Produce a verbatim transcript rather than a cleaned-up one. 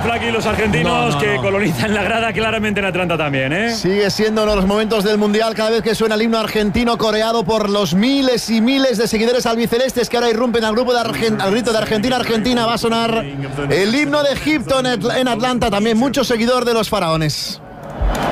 Flaqui, los argentinos no, no, que no. colonizan la grada claramente en Atlanta también, ¿eh? Sigue siendo uno de los momentos del Mundial cada vez que suena el himno argentino coreado por los miles y miles de seguidores albicelestes que ahora irrumpen al grupo de Argent- al grito de Argentina, Argentina. Va a sonar el himno de Egipto en, Atl- en Atlanta, también mucho seguidor de los faraones.